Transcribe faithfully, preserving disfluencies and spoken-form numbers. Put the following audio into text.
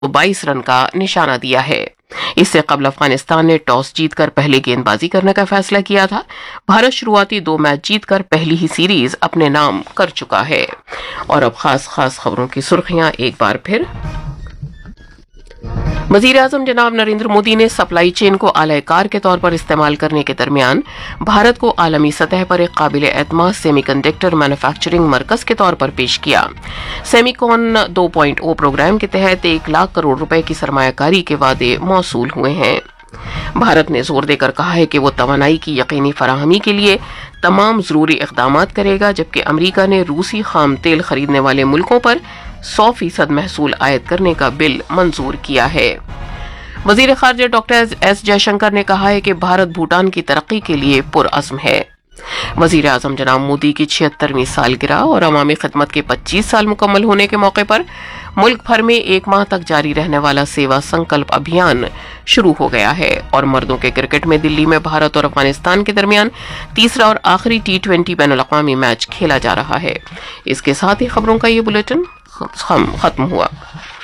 बाईस रन का निशाना दिया है। इससे कबल अफगानिस्तान ने टॉस जीतकर पहले गेंदबाजी करने का फैसला किया था। भारत शुरुआती दो मैच जीतकर पहली ही सीरीज अपने नाम कर चुका है। और अब खास खास खबरों की सुर्खियां एक बार फिर। वजीर आजम जनाब नरेंद्र मोदी ने सप्लाई चेन को आलाकार के तौर पर इस्तेमाल करने के दरमियान भारत को आलमी सतह पर एक काबिल एतमाद सेमीकंडक्टर मैन्युफैक्चरिंग मरकज के तौर पर पेश किया। सेमीकॉन दो पॉइंट ओ प्रोग्राम के तहत एक लाख करोड़ रुपए की सरमायाकारी के वादे मौसूल हुए हैं। भारत ने जोर देकर कहा है कि वो तवानाई की यकीनी फराहमी के लिए तमाम जरूरी इकदाम करेगा, जबकि अमरीका ने रूसी खाम तेल खरीदने वाले मुल्कों पर सौ फीसद महसूल आयद करने का बिल मंजूर किया है। वजीर खारजा डॉक्टर एस जयशंकर ने कहा है कि भारत भूटान की तरक्की के लिए पुरअज़्म है। वजीर आजम जनाब मोदी की छिहत्तरवीं सालगिरह और अवामी खिदमत के पच्चीस साल मुकम्मल होने के मौके पर मुल्क भर में एक माह तक जारी रहने वाला सेवा संकल्प अभियान शुरू हो गया है। और मर्दों के क्रिकेट में दिल्ली में भारत और अफगानिस्तान के दरमियान तीसरा और आखिरी टी ट्वेंटी बैनुल अक़वामी मैच खेला जा रहा है। इसके साथ ही खबरों का ये बुलेटिन खत्म हुआ।